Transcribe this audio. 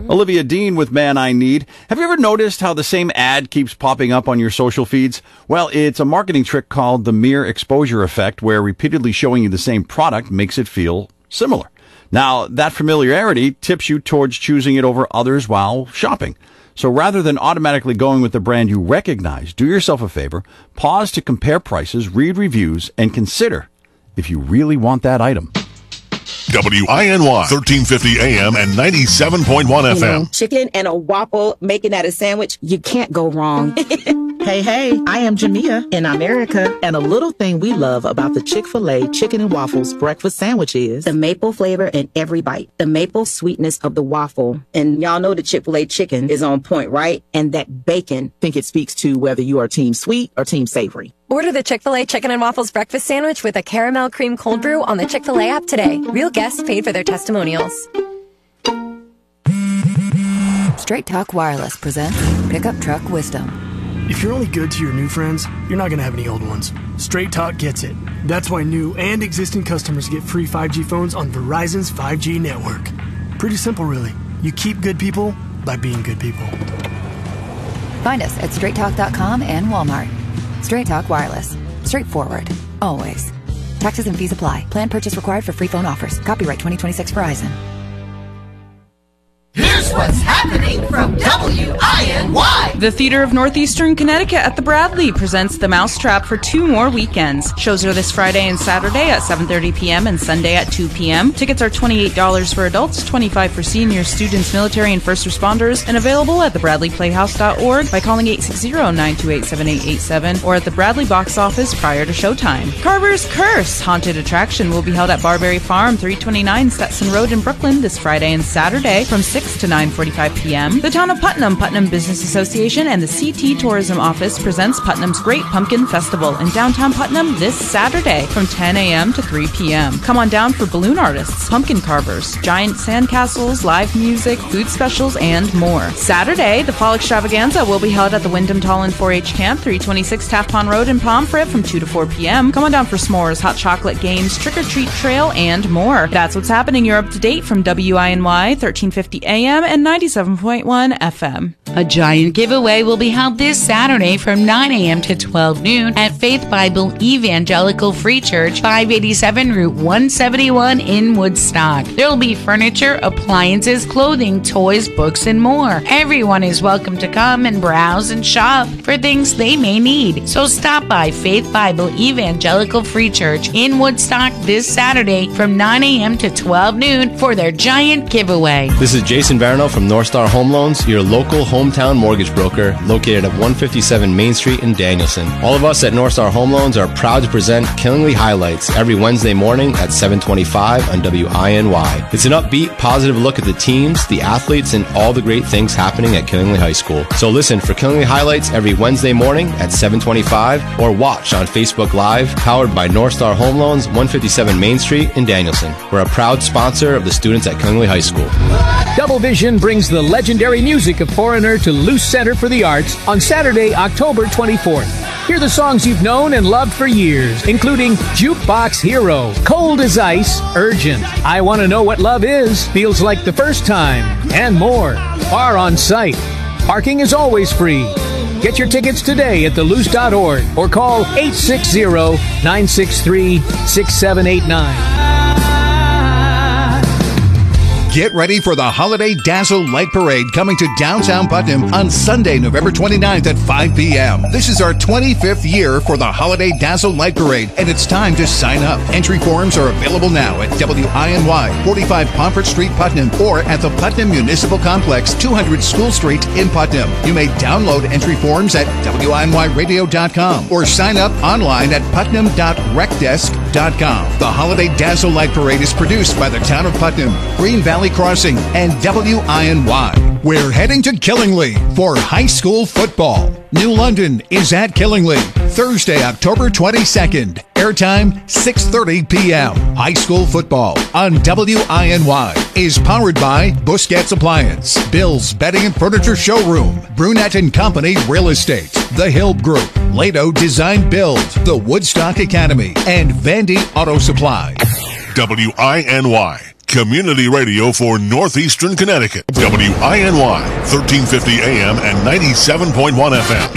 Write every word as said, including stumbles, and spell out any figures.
Olivia Dean with Man I Need. Have you ever noticed how the same ad keeps popping up on your social feeds? Well, it's a marketing trick called the mere exposure effect, where repeatedly showing you the same product makes it feel similar. Now, that familiarity tips you towards choosing it over others while shopping. So rather than automatically going with the brand you recognize, do yourself a favor, pause to compare prices, read reviews, and consider if you really want that item. W I N Y, thirteen fifty A M and ninety-seven point one F M. You know, chicken and a waffle, making that a sandwich, you can't go wrong. Hey, hey, I am Jamia in America, and a little thing we love about the Chick-fil-A Chicken and Waffles breakfast sandwich is the maple flavor in every bite, the maple sweetness of the waffle. And y'all know the Chick-fil-A chicken is on point, right? And that bacon. I think it speaks to whether you are team sweet or team savory. Order the Chick-fil-A Chicken and Waffles breakfast sandwich with a caramel cream cold brew on the Chick-fil-A app today. Real guests paid for their testimonials. Straight Talk Wireless presents Pickup Truck Wisdom. If you're only good to your new friends, you're not going to have any old ones. Straight Talk gets it. That's why new and existing customers get free five G phones on Verizon's five G network. Pretty simple, really. You keep good people by being good people. Find us at straight talk dot com and Walmart. Straight Talk Wireless. Straightforward. Always. Taxes and fees apply. Plan purchase required for free phone offers. Copyright twenty twenty-six Verizon. Here's what's happening from W I N Y. The Theater of Northeastern Connecticut at the Bradley presents The Mousetrap for two more weekends. Shows are this Friday and Saturday at seven thirty p.m. and Sunday at two p.m. Tickets are twenty-eight dollars for adults, twenty-five dollars for seniors, students, military, and first responders, and available at the bradley playhouse dot org by calling eight six zero, nine two eight, seven eight eight seven or at the Bradley box office prior to showtime. Carver's Curse Haunted Attraction will be held at Barberry Farm, three twenty-nine Stetson Road in Brooklyn this Friday and Saturday from six to nine forty-five p.m. The Town of Putnam, Putnam Business Association, and the C T Tourism Office presents Putnam's Great Pumpkin Festival in downtown Putnam this Saturday from ten a.m. to three p.m. Come on down for balloon artists, pumpkin carvers, giant sandcastles, live music, food specials, and more. Saturday, the Fall Extravaganza will be held at the Wyndham Tallinn four H Camp, three twenty-six Taft Pond Road in Pomfret from two to four p.m. Come on down for s'mores, hot chocolate games, trick-or-treat trail, and more. That's what's happening. You're up to date from W I N Y, thirteen fifty A M and ninety-seven point one F M. A giant giveaway will be held this Saturday from nine a.m. to twelve noon at Faith Bible Evangelical Free Church, five eighty-seven Route one seventy-one in Woodstock. There will be furniture, appliances, clothing, toys, books, and more. Everyone is welcome to come and browse and shop for things they may need. So stop by Faith Bible Evangelical Free Church in Woodstock this Saturday from nine a.m. to twelve noon for their giant giveaway. This is Jason Varno from North Star Home Loans, your local hometown mortgage broker located at one fifty-seven Main Street in Danielson. All of us at North Star Home Loans are proud to present Killingly Highlights every Wednesday morning at seven twenty-five on W I N Y. It's an upbeat, positive look at the teams, the athletes, and all the great things happening at Killingly High School. So listen for Killingly Highlights every Wednesday morning at seven twenty-five or watch on Facebook Live, powered by North Star Home Loans, one fifty-seven Main Street in Danielson. We're a proud sponsor of the students at Killingly High School. Double Vision brings the legendary music of Foreigner to Luce Center for the Arts on Saturday, October twenty-fourth. Hear the songs you've known and loved for years, including Jukebox Hero, Cold as Ice, Urgent, I Want to Know What Love Is, Feels Like the First Time, and more. Are on site. Parking is always free. Get your tickets today at the luce dot org or call eight six zero, nine six three, six seven eight nine. Get ready for the Holiday Dazzle Light Parade coming to downtown Putnam on Sunday, November twenty-ninth at five p.m. This is our twenty-fifth year for the Holiday Dazzle Light Parade, and it's time to sign up. Entry forms are available now at W I N Y, forty-five Pomfret Street, Putnam, or at the Putnam Municipal Complex, two hundred School Street in Putnam. You may download entry forms at W I N Y radio dot com or sign up online at putnam dot rec desk dot com. The Holiday Dazzle Light Parade is produced by the Town of Putnam, Green Valley Crossing, and W I N Y. We're heading to Killingly for high school football. New London is at Killingly, Thursday, October twenty-second. Airtime six thirty p.m. High school football on W I N Y is powered by Busquets Appliance, Bill's Bedding and Furniture Showroom, Brunette and Company Real Estate, The Hill Group, Lado Design Build, the Woodstock Academy, and Vandy Auto Supply. W I N Y. Community radio for Northeastern Connecticut. W I N Y, thirteen fifty A M and ninety-seven point one F M.